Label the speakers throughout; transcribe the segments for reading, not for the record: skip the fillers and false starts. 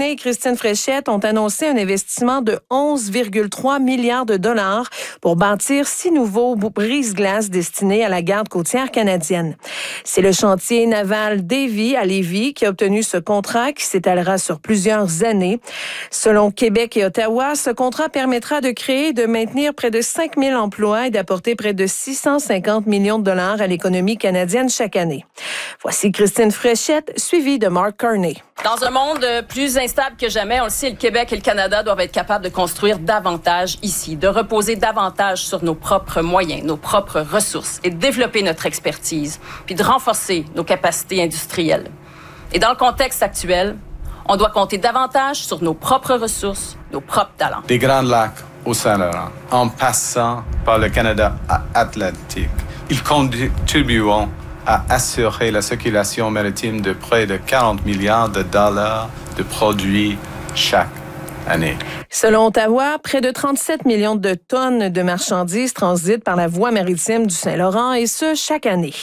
Speaker 1: Carney et Christine Fréchette ont annoncé un investissement de 11,3 milliards de dollars pour bâtir 6 nouveaux brise-glaces destinés à la garde côtière canadienne. C'est le chantier naval Davie à Lévis qui a obtenu ce contrat qui s'étalera sur plusieurs années. Selon Québec et Ottawa, ce contrat permettra de créer et de maintenir près de 5 000 emplois et d'apporter près de 650 millions de dollars à l'économie canadienne chaque année. Voici Christine Fréchette, suivie de Mark Carney.
Speaker 2: Dans un monde plus instable que jamais, on le sait, le Québec et le Canada doivent être capables de construire davantage ici, de reposer davantage sur nos propres moyens, nos propres ressources et de développer notre expertise, puis de renforcer nos capacités industrielles. Et dans le contexte actuel, on doit compter davantage sur nos propres ressources, nos propres talents.
Speaker 3: Des Grands Lacs au Saint-Laurent, en passant par le Canada Atlantique, ils contribueront à assurer la circulation maritime de près de 40 milliards de dollars de produits chaque année.
Speaker 1: Selon Ottawa, près de 37 millions de tonnes de marchandises transitent par la voie maritime du Saint-Laurent, et ce, chaque année.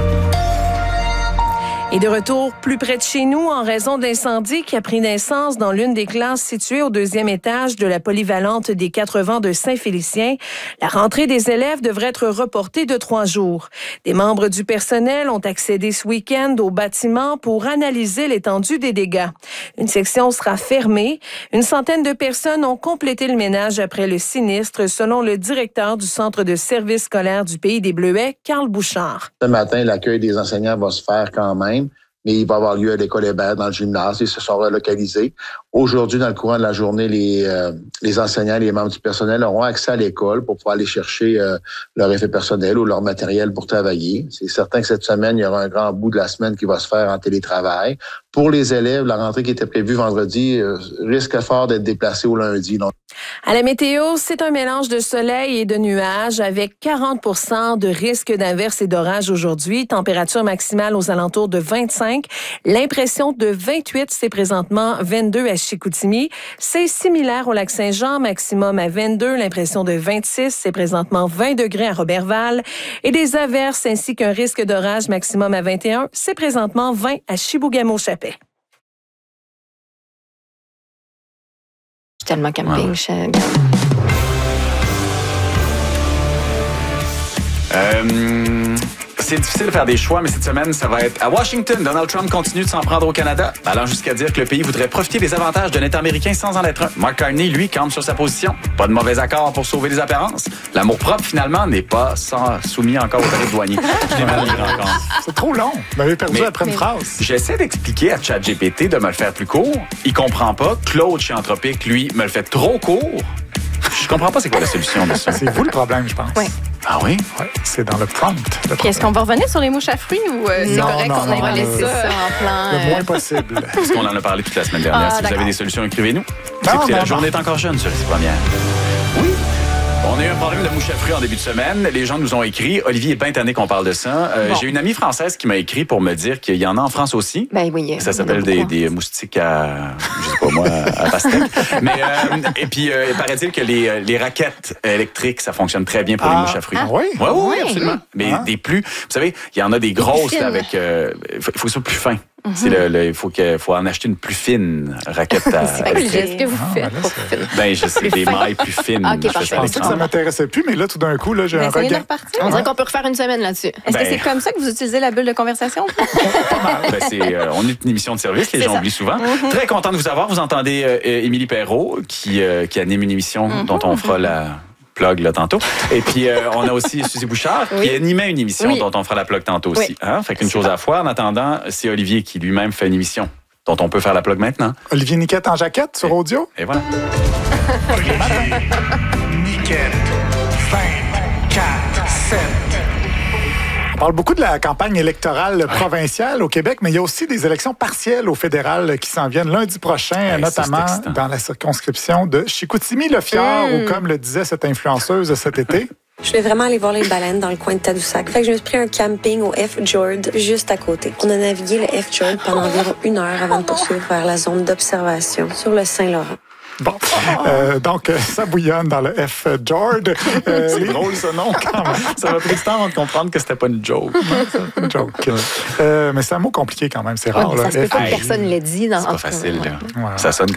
Speaker 1: Et de retour plus près de chez nous, en raison de l'incendie qui a pris naissance dans l'une des classes situées au 2e étage de la polyvalente des 4 vents de Saint-Félicien, la rentrée des élèves devrait être reportée de 3 jours. Des membres du personnel ont accédé ce week-end au bâtiment pour analyser l'étendue des dégâts. Une section sera fermée. Une centaine de personnes ont complété le ménage après le sinistre, selon le directeur du Centre de services scolaires du Pays des Bleuets, Carl Bouchard.
Speaker 4: Ce matin, l'accueil des enseignants va se faire quand même, mais il va avoir lieu à l'école Hébert, dans le gymnase. Ils se sont relocalisés. Aujourd'hui, dans le courant de la journée, les enseignants et les membres du personnel auront accès à l'école pour pouvoir aller chercher leur effet personnel ou leur matériel pour travailler. C'est certain que cette semaine, il y aura un grand bout de la semaine qui va se faire en télétravail. Pour les élèves, la rentrée qui était prévue vendredi risque fort d'être déplacée au lundi. Donc,
Speaker 1: à la météo, c'est un mélange de soleil et de nuages avec 40 % de risque d'averses et d'orages aujourd'hui. Température maximale aux alentours de 25. L'impression de 28, c'est présentement 22 à Chicoutimi. C'est similaire au Lac-Saint-Jean, maximum à 22. L'impression de 26, c'est présentement 20 degrés à Roberval. Et des averses ainsi qu'un risque d'orage maximum à 21, c'est présentement 20 à Chibougamau-Chapais.
Speaker 5: Tellement camping.
Speaker 6: Ouais. C'est difficile de faire des choix, mais cette semaine, ça va être à Washington. Donald Trump continue de s'en prendre au Canada, allant jusqu'à dire que le pays voudrait profiter des avantages d'un État américain sans en être un. Mark Carney, lui, campe sur sa position. Pas de mauvais accord pour sauver les apparences. L'amour-propre, finalement, n'est pas soumis encore au tarif douanier.
Speaker 7: C'est trop long. Vous m'avez perdu après une phrase.
Speaker 6: J'essaie d'expliquer à ChatGPT de me le faire plus court. Il comprend pas. Claude chez Anthropic, lui, me le fait trop court. Je comprends pas c'est quoi la solution de ça.
Speaker 7: C'est vous le problème, je pense.
Speaker 5: Oui.
Speaker 6: Ah oui?
Speaker 7: Oui, c'est dans le prompt.
Speaker 5: Puis est-ce qu'on va revenir sur les mouches à fruits ou c'est correct qu'on va laisser ça en plan...
Speaker 7: Le moins possible.
Speaker 6: Parce qu'on en a parlé toute la semaine dernière. Si vous avez des solutions, écrivez-nous. Écoutez, la journée est encore jeune sur les premières. Oui. On a eu un problème de mouche à fruits en début de semaine. Les gens nous ont écrit. Olivier est bien tanné qu'on parle de ça. J'ai une amie française qui m'a écrit pour me dire qu'il y en a en France aussi.
Speaker 5: Ben oui.
Speaker 6: Ça s'appelle des moustiques à, je sais pas moi, à pastèque. Mais et puis paraît-il que les raquettes électriques, ça fonctionne très bien pour les mouches à fruits.
Speaker 7: Ah oui?
Speaker 6: Oui, absolument. Mais des plus, vous savez, il y en a des grosses là, avec. Il faut que ce soit plus fin. Il faut en acheter une plus fine raquette à...
Speaker 5: C'est quoi le geste que vous faites pour fine?
Speaker 6: Ben, je sais, des mailles plus fines.
Speaker 5: Okay,
Speaker 7: je pensais que ça m'intéressait plus, mais là, tout d'un coup, là, j'ai un regain.
Speaker 5: On dirait qu'on peut refaire une semaine là-dessus. Est-ce que c'est comme ça que vous utilisez la bulle de conversation?
Speaker 6: Pas mal. On est une émission de service, les gens oublient souvent. Très content de vous avoir. Vous entendez Émilie Perrault qui anime une émission dont on fera la... plug là tantôt. Et puis, on a aussi Suzy Bouchard qui animait une émission dont on fera la plug tantôt aussi. Hein? Fait qu'une chose à la fois. En attendant, c'est Olivier qui lui-même fait une émission dont on peut faire la plug maintenant.
Speaker 7: Olivier Niquette en jaquette sur audio.
Speaker 6: Et voilà.
Speaker 8: Olivier Niquette, 24/7.
Speaker 7: On parle beaucoup de la campagne électorale provinciale au Québec, mais il y a aussi des élections partielles au fédéral qui s'en viennent lundi prochain, notamment dans la circonscription de Chicoutimi-Le-Fjord, où, comme le disait cette influenceuse cet été,
Speaker 9: je voulais vraiment aller voir les baleines dans le coin de Tadoussac. Fait que je me suis pris un camping au Fjord juste à côté. On a navigué le Fjord pendant environ 1 heure avant de poursuivre vers la zone d'observation sur le Saint-Laurent.
Speaker 7: Bon, donc ça bouillonne dans le Fjord.
Speaker 6: C'est drôle ce nom quand même. Ça m'a pris du temps avant de comprendre que c'était pas une joke.
Speaker 7: C'est pas une joke. Mais c'est un mot compliqué quand même, c'est rare.
Speaker 5: Ça se peut pas que personne l'ait dit.
Speaker 6: C'est pas facile. Ça sonne